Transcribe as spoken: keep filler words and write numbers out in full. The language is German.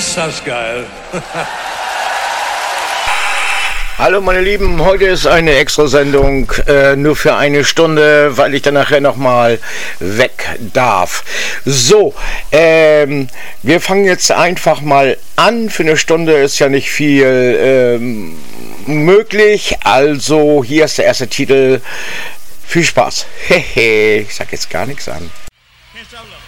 Ist das geil. Hallo meine Lieben, heute ist eine Extrasendung, äh, nur für eine Stunde, weil ich dann nachher nochmal weg darf. So, ähm, wir fangen jetzt einfach mal an. Für eine Stunde ist ja nicht viel ähm, möglich, also hier ist der erste Titel. Viel Spaß. Hehe, ich sag jetzt gar nichts an. Can't stop love.